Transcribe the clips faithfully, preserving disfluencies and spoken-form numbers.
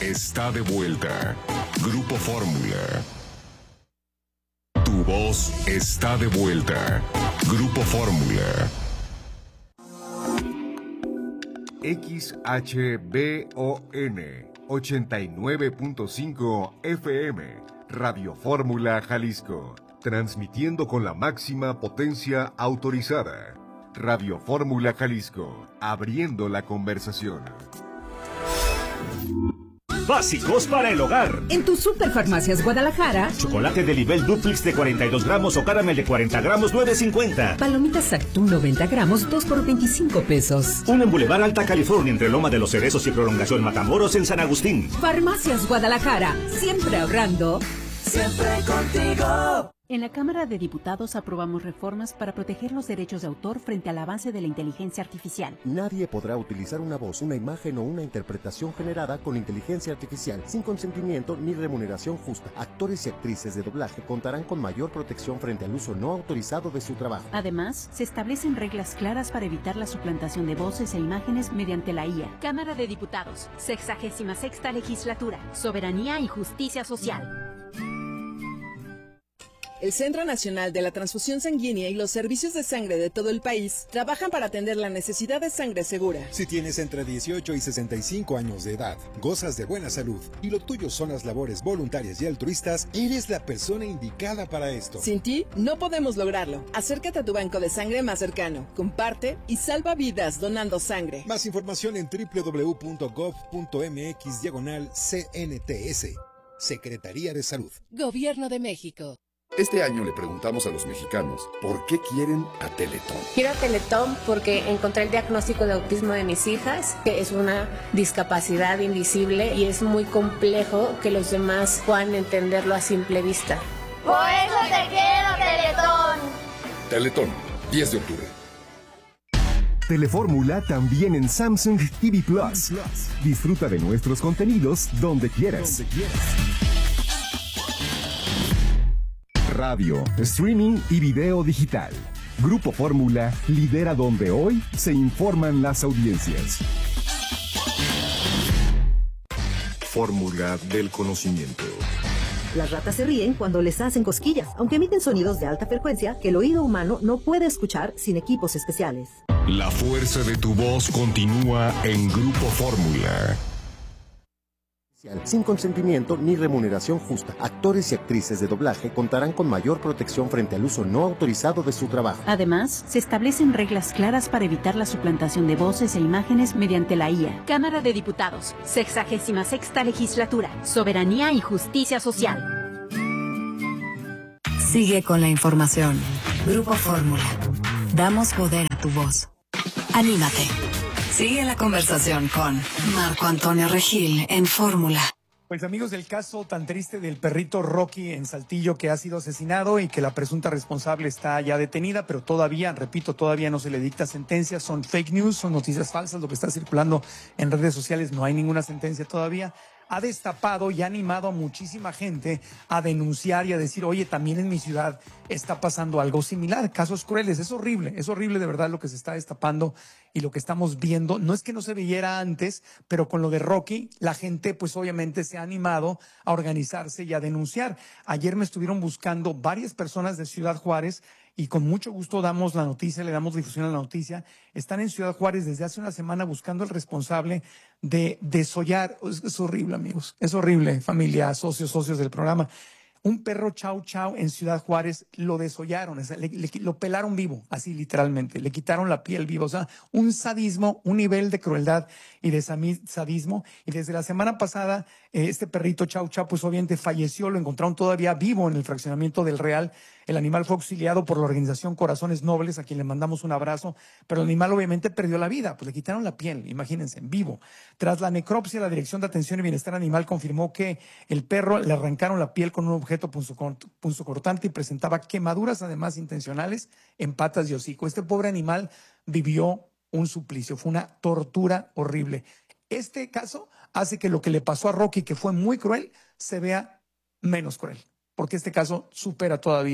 está de vuelta. Grupo Fórmula. Tu voz está de vuelta. Grupo Fórmula. X H B O N ochenta y nueve punto cinco F M, Radio Fórmula Jalisco, transmitiendo con la máxima potencia autorizada. Radio Fórmula Jalisco, abriendo la conversación. Básicos para el hogar. En tu Superfarmacias Guadalajara. Chocolate de nivel Duplex de cuarenta y dos gramos o caramel de cuarenta gramos, nueve cincuenta. Palomitas Sactún noventa gramos, dos por veinticinco pesos. Un en Boulevard Alta California, entre Loma de los Cerezos y Prolongación Matamoros en San Agustín. Farmacias Guadalajara, siempre ahorrando. Siempre contigo. En la Cámara de Diputados aprobamos reformas para proteger los derechos de autor frente al avance de la inteligencia artificial. Nadie podrá utilizar una voz, una imagen o una interpretación generada con inteligencia artificial sin consentimiento ni remuneración justa. Actores y actrices de doblaje contarán con mayor protección frente al uso no autorizado de su trabajo. Además, se establecen reglas claras para evitar la suplantación de voces e imágenes mediante la I A. Cámara de Diputados, sexagésima sexta legislatura, soberanía y justicia social. El Centro Nacional de la Transfusión Sanguínea y los servicios de sangre de todo el país trabajan para atender la necesidad de sangre segura. Si tienes entre dieciocho y sesenta y cinco años de edad, gozas de buena salud y lo tuyo son las labores voluntarias y altruistas, eres la persona indicada para esto. Sin ti, no podemos lograrlo. Acércate a tu banco de sangre más cercano, comparte y salva vidas donando sangre. Más información en doble u doble u doble u punto gov punto m x diagonal C N T S. Secretaría de Salud. Gobierno de México. Este año le preguntamos a los mexicanos por qué quieren a Teletón. Quiero a Teletón porque encontré el diagnóstico de autismo de mis hijas, que es una discapacidad invisible y es muy complejo que los demás puedan entenderlo a simple vista. Por eso te quiero, Teletón. Teletón, diez de octubre. Telefórmula también en Samsung T V Plus. Disfruta de nuestros contenidos donde quieras. Donde quieras. Radio, streaming y video digital. Grupo Fórmula lidera donde hoy se informan las audiencias. Fórmula del conocimiento. Las ratas se ríen cuando les hacen cosquillas, aunque emiten sonidos de alta frecuencia que el oído humano no puede escuchar sin equipos especiales. La fuerza de tu voz continúa en Grupo Fórmula. Sin consentimiento ni remuneración justa. Actores y actrices de doblaje contarán con mayor protección frente al uso no autorizado de su trabajo. Además, se establecen reglas claras para evitar la suplantación de voces e imágenes mediante la I A. Cámara de Diputados, sexagésima sexta legislatura, soberanía y justicia social. Sigue con la información. Grupo Fórmula. Damos poder a tu voz. Anímate. Sigue la conversación con Marco Antonio Regil en Fórmula. Pues amigos, del caso tan triste del perrito Rocky en Saltillo, que ha sido asesinado y que la presunta responsable está ya detenida, pero todavía, repito, todavía no se le dicta sentencia. Son fake news, son noticias falsas lo que está circulando en redes sociales, no hay ninguna sentencia todavía. Ha destapado y ha animado a muchísima gente a denunciar y a decir, oye, también en mi ciudad está pasando algo similar, casos crueles. Es horrible, es horrible de verdad lo que se está destapando y lo que estamos viendo. No es que no se viera antes, pero con lo de Rocky, la gente pues obviamente se ha animado a organizarse y a denunciar. Ayer me estuvieron buscando varias personas de Ciudad Juárez y con mucho gusto damos la noticia, le damos difusión a la noticia. Están en Ciudad Juárez desde hace una semana buscando al responsable de desollar. Es, es horrible, amigos. Es horrible, familia, socios, socios del programa. Un perro chau chau en Ciudad Juárez lo desollaron, o sea, le, le, lo pelaron vivo, así literalmente, le quitaron la piel viva, o sea, un sadismo, un nivel de crueldad y de sadismo. Y desde la semana pasada, eh, este perrito chau chau, pues obviamente falleció, lo encontraron todavía vivo en el fraccionamiento del Real. El animal fue auxiliado por la organización Corazones Nobles, a quien le mandamos un abrazo, pero el animal obviamente perdió la vida, pues le quitaron la piel, imagínense, en vivo. Tras la necropsia, la Dirección de Atención y Bienestar Animal confirmó que el perro le arrancaron la piel con un objeto punzocortante y presentaba quemaduras, además intencionales, en patas y hocico. Este pobre animal vivió un suplicio, fue una tortura horrible. Este caso hace que lo que le pasó a Rocky, que fue muy cruel, se vea menos cruel, porque este caso supera todavía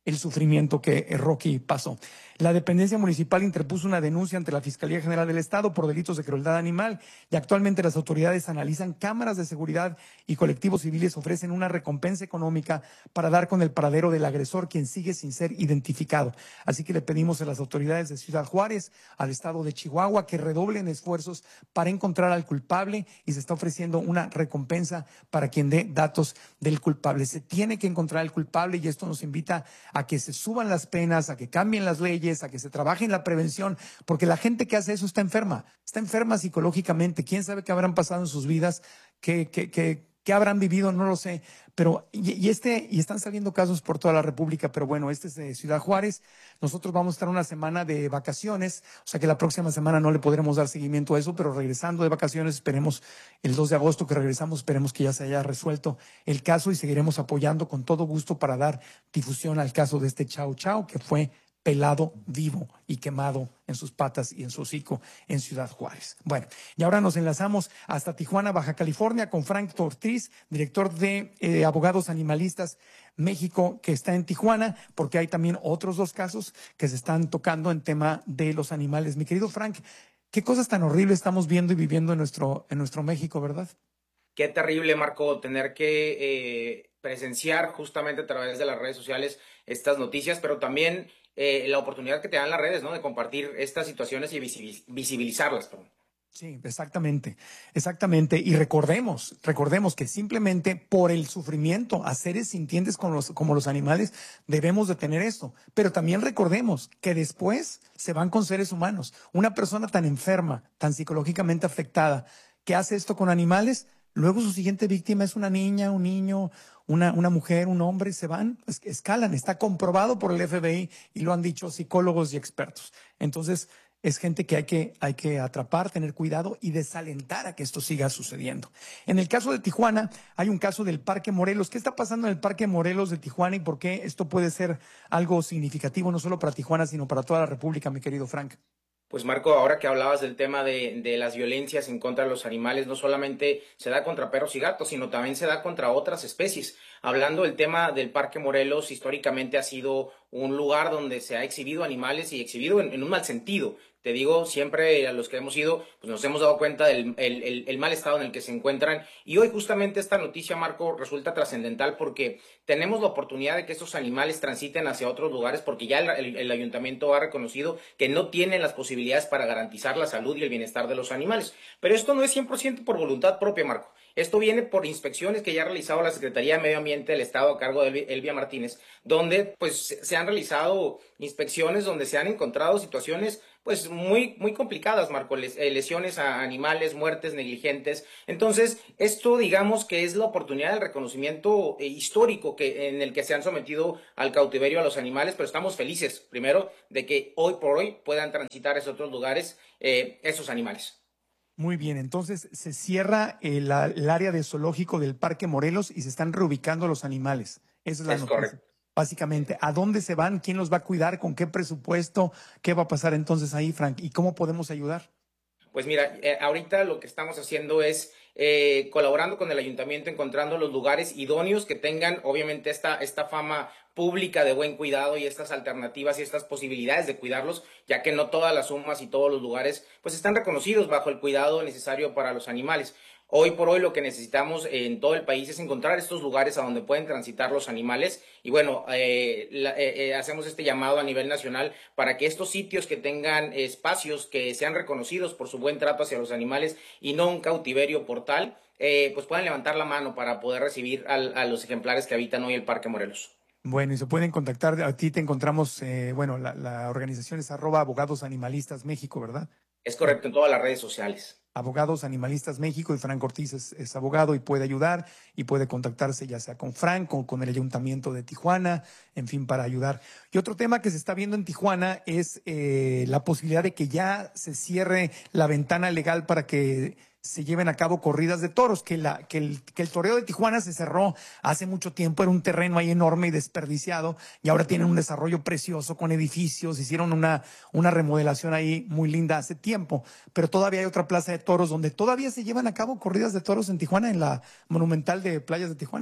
el sufrimiento que Rocky pasó. La dependencia municipal interpuso una denuncia ante la Fiscalía General del Estado por delitos de crueldad animal y actualmente las autoridades analizan cámaras de seguridad y colectivos civiles ofrecen una recompensa económica para dar con el paradero del agresor, quien sigue sin ser identificado. Así que le pedimos a las autoridades de Ciudad Juárez, al estado de Chihuahua, que redoblen esfuerzos para encontrar al culpable y se está ofreciendo una recompensa para quien dé datos del culpable. Se tiene que encontrar al culpable y esto nos invita a que se suban las penas, a que cambien las leyes, a que se trabaje en la prevención, porque la gente que hace eso está enferma, está enferma psicológicamente. ¿Quién sabe qué habrán pasado en sus vidas? ¿Qué, qué, qué, qué habrán vivido? No lo sé. Pero, y, y, este, y están saliendo casos por toda la República, pero bueno, este es de Ciudad Juárez. Nosotros vamos a estar una semana de vacaciones, o sea que la próxima semana no le podremos dar seguimiento a eso, pero regresando de vacaciones, esperemos el dos de agosto que regresamos, esperemos que ya se haya resuelto el caso y seguiremos apoyando con todo gusto para dar difusión al caso de este Chao Chao, que fue pelado vivo y quemado en sus patas y en su hocico en Ciudad Juárez. Bueno, y ahora nos enlazamos hasta Tijuana, Baja California, con Frank Ortiz, director de eh, Abogados Animalistas México, que está en Tijuana, porque hay también otros dos casos que se están tocando en tema de los animales. Mi querido Frank, qué cosas tan horribles estamos viendo y viviendo en nuestro, en nuestro México, ¿verdad? Qué terrible, Marco, tener que eh, presenciar justamente a través de las redes sociales estas noticias, pero también Eh, la oportunidad que te dan las redes, ¿no? De compartir estas situaciones y visibilizarlas. Perdón. Sí, exactamente, exactamente. Y recordemos, recordemos que simplemente por el sufrimiento a seres sintientes como los, como los animales debemos de tener esto. Pero también recordemos que después se van con seres humanos. Una persona tan enferma, tan psicológicamente afectada, que hace esto con animales, luego su siguiente víctima es una niña, un niño, una, una mujer, un hombre, se van, escalan. Está comprobado por el F B I y lo han dicho psicólogos y expertos. Entonces, es gente que hay que, hay que atrapar, tener cuidado y desalentar a que esto siga sucediendo. En el caso de Tijuana, hay un caso del Parque Morelos. ¿Qué está pasando en el Parque Morelos de Tijuana y por qué esto puede ser algo significativo, no solo para Tijuana, sino para toda la República, mi querido Frank? Pues Marco, ahora que hablabas del tema de, de las violencias en contra de los animales, no solamente se da contra perros y gatos, sino también se da contra otras especies. Hablando del tema del Parque Morelos, históricamente ha sido un lugar donde se ha exhibido animales y exhibido en, en un mal sentido. Te digo, siempre a los que hemos ido, pues nos hemos dado cuenta del el, el, el mal estado en el que se encuentran. Y hoy justamente esta noticia, Marco, resulta trascendental porque tenemos la oportunidad de que estos animales transiten hacia otros lugares porque ya el, el, el ayuntamiento ha reconocido que no tienen las posibilidades para garantizar la salud y el bienestar de los animales. Pero esto no es cien por ciento por voluntad propia, Marco. Esto viene por inspecciones que ya ha realizado la Secretaría de Medio Ambiente del Estado a cargo de Elvia Martínez, donde pues se han realizado inspecciones donde se han encontrado situaciones pues muy, muy complicadas, Marco, Les, eh, lesiones a animales, muertes negligentes. Entonces, esto digamos que es la oportunidad del reconocimiento eh, histórico que, en el que se han sometido al cautiverio a los animales, pero estamos felices, primero, de que hoy por hoy puedan transitar a esos otros lugares eh, esos animales. Muy bien, entonces se cierra el, el área de zoológico del Parque Morelos y se están reubicando los animales. Esa es la es noticia. Correcto. Básicamente, ¿a dónde se van? ¿Quién los va a cuidar? ¿Con qué presupuesto? ¿Qué va a pasar entonces ahí, Frank? ¿Y cómo podemos ayudar? Pues mira, eh, ahorita lo que estamos haciendo es eh, colaborando con el ayuntamiento, encontrando los lugares idóneos que tengan, obviamente, esta, esta fama pública de buen cuidado y estas alternativas y estas posibilidades de cuidarlos, ya que no todas las sumas y todos los lugares pues están reconocidos bajo el cuidado necesario para los animales. Hoy por hoy lo que necesitamos en todo el país es encontrar estos lugares a donde pueden transitar los animales y bueno, eh, la, eh, eh, hacemos este llamado a nivel nacional para que estos sitios que tengan espacios que sean reconocidos por su buen trato hacia los animales y no un cautiverio por tal, eh, pues puedan levantar la mano para poder recibir al, a los ejemplares que habitan hoy el Parque Morelos. Bueno, y se pueden contactar, a ti te encontramos, eh, bueno, la, la organización es arroba Abogados Animalistas México, ¿verdad? Es correcto, en todas las redes sociales. Abogados Animalistas México y Frank Ortiz es, es abogado y puede ayudar y puede contactarse ya sea con Frank o con el Ayuntamiento de Tijuana, en fin, para ayudar. Y otro tema que se está viendo en Tijuana es eh, la posibilidad de que ya se cierre la ventana legal para que se lleven a cabo corridas de toros, que, la, que, el, que el toreo de Tijuana se cerró hace mucho tiempo, era un terreno ahí enorme y desperdiciado, y ahora tienen un desarrollo precioso con edificios, hicieron una, una remodelación ahí muy linda hace tiempo, pero todavía hay otra plaza de toros donde todavía se llevan a cabo corridas de toros en Tijuana, en la Monumental de Playas de Tijuana.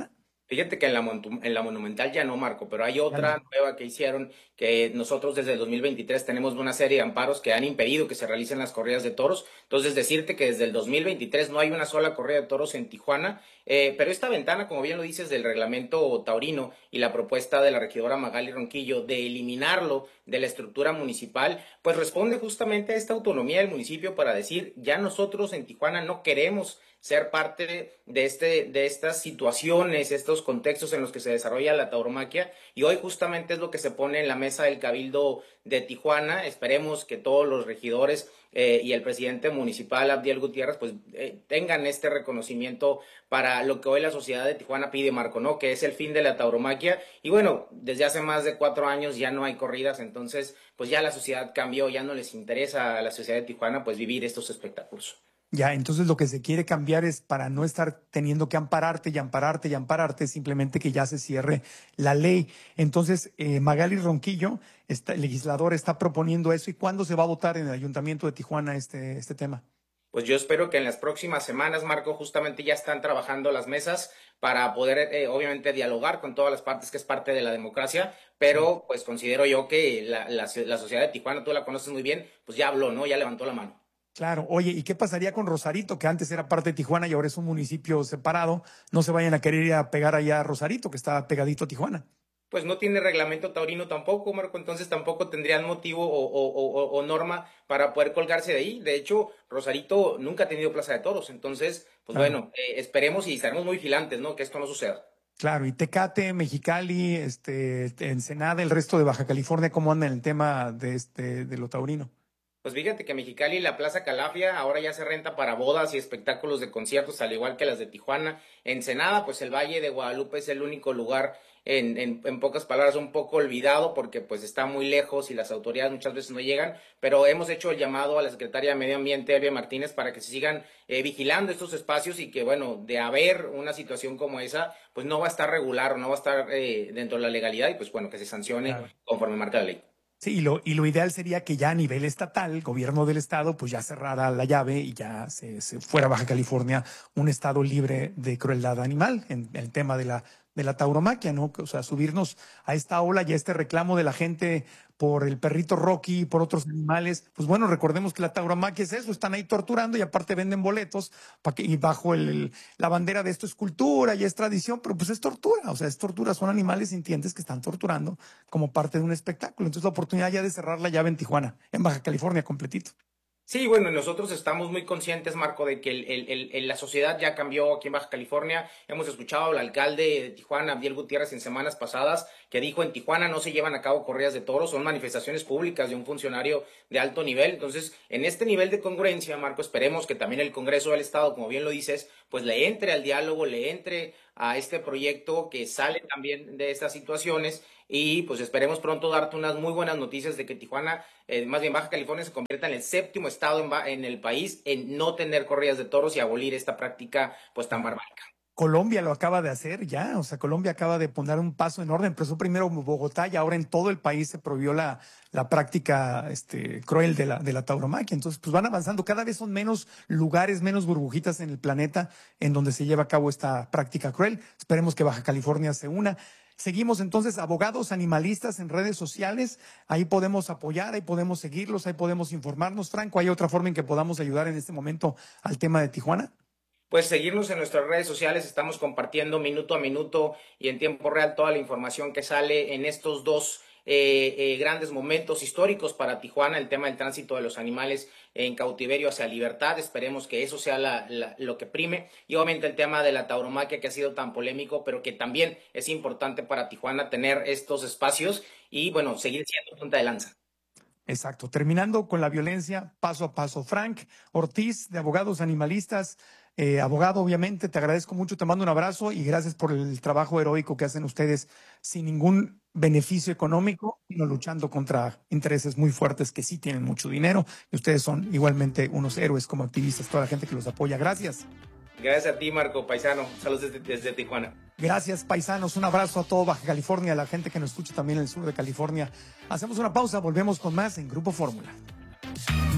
Fíjate que en la, en la Monumental ya no, Marco, pero hay otra nueva que hicieron, que nosotros desde el dos mil veintitrés tenemos una serie de amparos que han impedido que se realicen las corridas de toros. Entonces, decirte que desde el dos mil veintitrés no hay una sola corrida de toros en Tijuana, eh, pero esta ventana, como bien lo dices, del reglamento taurino y la propuesta de la regidora Magali Ronquillo de eliminarlo de la estructura municipal, pues responde justamente a esta autonomía del municipio para decir, ya nosotros en Tijuana no queremos ser parte de, este, de estas situaciones, estos contextos en los que se desarrolla la tauromaquia, y hoy justamente es lo que se pone en la mesa del Cabildo de Tijuana. Esperemos que todos los regidores eh, y el presidente municipal, Abdiel Gutiérrez, pues eh, tengan este reconocimiento para lo que hoy la sociedad de Tijuana pide, Marco, ¿no? Que es el fin de la tauromaquia. Y bueno, desde hace más de cuatro años ya no hay corridas, entonces pues ya la sociedad cambió, ya no les interesa a la sociedad de Tijuana pues vivir estos espectáculos. Ya, entonces lo que se quiere cambiar es, para no estar teniendo que ampararte y ampararte y ampararte, simplemente que ya se cierre la ley. Entonces, eh, Magali Ronquillo, está, el legislador, está proponiendo eso. ¿Y cuándo se va a votar en el Ayuntamiento de Tijuana este, este tema? Pues yo espero que en las próximas semanas, Marco, justamente ya están trabajando las mesas para poder, eh, obviamente, dialogar con todas las partes, que es parte de la democracia, pero pues considero yo que la, la, la sociedad de Tijuana, tú la conoces muy bien, pues ya habló, ¿no? Ya levantó la mano. Claro. Oye, ¿y qué pasaría con Rosarito, que antes era parte de Tijuana y ahora es un municipio separado? No se vayan a querer ir a pegar allá a Rosarito, que está pegadito a Tijuana. Pues no tiene reglamento taurino tampoco, Marco, entonces tampoco tendrían motivo o, o, o, o norma para poder colgarse de ahí. De hecho, Rosarito nunca ha tenido plaza de toros, entonces, pues claro. bueno, eh, esperemos y estaremos muy vigilantes, ¿no? Que esto no suceda. Claro, y Tecate, Mexicali, este, Ensenada, el resto de Baja California, ¿cómo anda en el tema de, este, de lo taurino? Pues fíjate que Mexicali y la Plaza Calafia ahora ya se renta para bodas y espectáculos de conciertos, al igual que las de Tijuana. Ensenada, pues el Valle de Guadalupe es el único lugar, en, en, en pocas palabras, un poco olvidado porque pues está muy lejos y las autoridades muchas veces no llegan, pero hemos hecho el llamado a la secretaria de Medio Ambiente, Elvia Martínez, para que se sigan eh, vigilando estos espacios y que, bueno, de haber una situación como esa, pues no va a estar regular, no va a estar eh, dentro de la legalidad y pues bueno, que se sancione claro. conforme marca la ley. Sí, y lo, y lo ideal sería que ya a nivel estatal, el gobierno del estado, pues ya cerrara la llave y ya se, se fuera Baja California un estado libre de crueldad animal en, en el tema de la, de la tauromaquia, ¿no? O sea, subirnos a esta ola y a este reclamo de la gente por el perrito Rocky, por otros animales. Pues bueno, recordemos que la tauromaquia es eso, están ahí torturando y aparte venden boletos para que, y bajo el, el, la bandera de esto es cultura y es tradición, pero pues es tortura, o sea, es tortura, son animales sintientes que están torturando como parte de un espectáculo. Entonces la oportunidad ya de cerrar la llave en Tijuana, en Baja California completito. Sí, bueno, nosotros estamos muy conscientes, Marco, de que el, el, el, la sociedad ya cambió aquí en Baja California. Hemos escuchado al alcalde de Tijuana, Abdiel Gutiérrez, en semanas pasadas, que dijo en Tijuana no se llevan a cabo corridas de toros, son manifestaciones públicas de un funcionario de alto nivel. Entonces, en este nivel de congruencia, Marco, esperemos que también el Congreso del Estado, como bien lo dices, pues le entre al diálogo, le entre a este proyecto que sale también de estas situaciones y pues esperemos pronto darte unas muy buenas noticias de que Tijuana, eh, más bien Baja California, se convierta en el séptimo estado en, en el país en no tener corridas de toros y abolir esta práctica pues tan barbárica. Colombia lo acaba de hacer ya, o sea, Colombia acaba de poner un paso en orden, empezó primero en Bogotá y ahora en todo el país se prohibió la, la práctica este, cruel de la, de la tauromaquia. Entonces, pues van avanzando, cada vez son menos lugares, menos burbujitas en el planeta en donde se lleva a cabo esta práctica cruel. Esperemos que Baja California se una. Seguimos entonces, abogados animalistas en redes sociales, ahí podemos apoyar, ahí podemos seguirlos, ahí podemos informarnos. Franco, ¿hay otra forma en que podamos ayudar en este momento al tema de Tijuana? Pues seguirnos en nuestras redes sociales, estamos compartiendo minuto a minuto y en tiempo real toda la información que sale en estos dos eh, eh, grandes momentos históricos para Tijuana, el tema del tránsito de los animales en cautiverio hacia libertad. Esperemos que eso sea la, la, lo que prime y obviamente el tema de la tauromaquia, que ha sido tan polémico, pero que también es importante para Tijuana tener estos espacios y bueno, seguir siendo punta de lanza. Exacto, terminando con la violencia paso a paso. Frank Ortiz, de Abogados Animalistas, Eh, abogado, obviamente, te agradezco mucho, te mando un abrazo y gracias por el trabajo heroico que hacen ustedes sin ningún beneficio económico, sino luchando contra intereses muy fuertes que sí tienen mucho dinero. Y ustedes son igualmente unos héroes como activistas, toda la gente que los apoya. Gracias. Gracias a ti, Marco, paisano. Saludos desde, desde Tijuana. Gracias, paisanos. Un abrazo a todo Baja California, a la gente que nos escucha también en el sur de California. Hacemos una pausa, volvemos con más en Grupo Fórmula.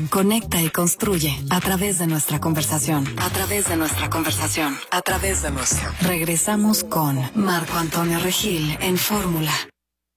Conecta y construye a través de nuestra conversación. A través de nuestra conversación. A través de nuestra. Regresamos con Marco Antonio Regil en Fórmula.